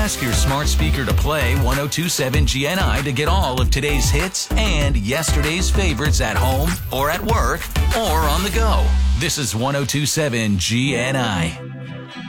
Ask your smart speaker to play 1027 GNI to get all of today's hits and yesterday's favorites at home or at work or on the go. This is 1027 GNI.